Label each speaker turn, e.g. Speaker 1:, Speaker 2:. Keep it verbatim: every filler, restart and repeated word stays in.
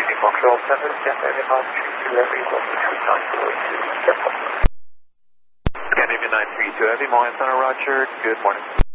Speaker 1: Montreal seven, Scandinavia nine three two Heavy, altitude nine four two, careful.
Speaker 2: Scandinavia nine three two Heavy, Montana Roger, good morning.